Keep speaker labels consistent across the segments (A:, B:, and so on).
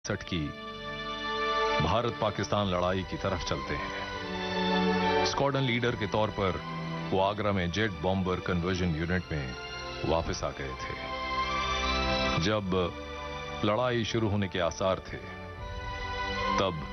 A: की भारत पाकिस्तान लड़ाई की तरफ चलते हैं। स्क्वाड्रन लीडर के तौर पर वो आगरा में जेट बॉम्बर कन्वर्जन यूनिट में वापस आ गए थे। जब लड़ाई शुरू होने के आसार थे तब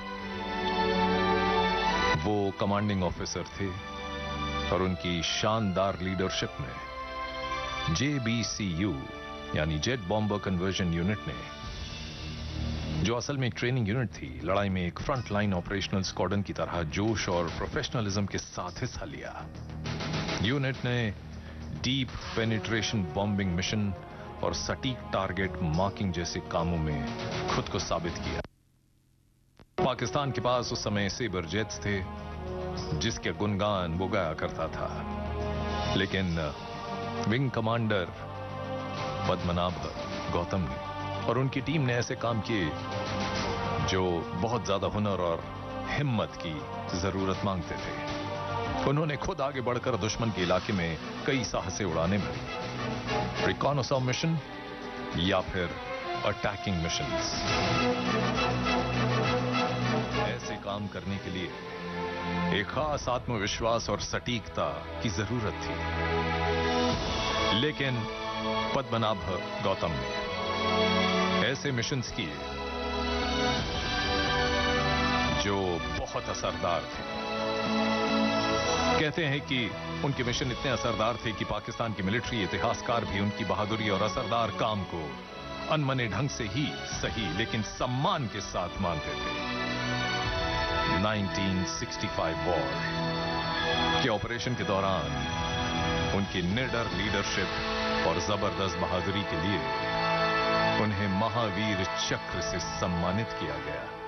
A: वो कमांडिंग ऑफिसर थे और उनकी शानदार लीडरशिप में JBCU यानी जेट बॉम्बर कन्वर्जन यूनिट ने, जो असल में एक ट्रेनिंग यूनिट थी, लड़ाई में एक फ्रंट लाइन ऑपरेशनल स्क्वाड्रन की तरह जोश और प्रोफेशनलिज्म के साथ हिस्सा लिया। यूनिट ने डीप पेनिट्रेशन बॉम्बिंग मिशन और सटीक टारगेट मार्किंग जैसे कामों में खुद को साबित किया। पाकिस्तान के पास उस समय सेबर जेट्स थे जिसके गुणगान वो गाया करता था, लेकिन विंग कमांडर पद्मनाभ गौतम ने और उनकी टीम ने ऐसे काम किए जो बहुत ज्यादा हुनर और हिम्मत की जरूरत मांगते थे। उन्होंने खुद आगे बढ़कर दुश्मन के इलाके में कई साहसे उड़ाने भरी, रिकॉनोसॉ मिशन या फिर अटैकिंग मिशंस। ऐसे काम करने के लिए एक खास आत्मविश्वास और सटीकता की जरूरत थी, लेकिन पद्मनाभ गौतम ने ऐसे मिशंस किए जो बहुत असरदार थे। कहते हैं कि उनके मिशन इतने असरदार थे कि पाकिस्तान के मिलिट्री इतिहासकार भी उनकी बहादुरी और असरदार काम को अनमने ढंग से ही सही लेकिन सम्मान के साथ मानते थे। 1965 वॉर के ऑपरेशन के दौरान उनकी निडर लीडरशिप और जबरदस्त बहादुरी के लिए उन्हें महावीर चक्र से सम्मानित किया गया।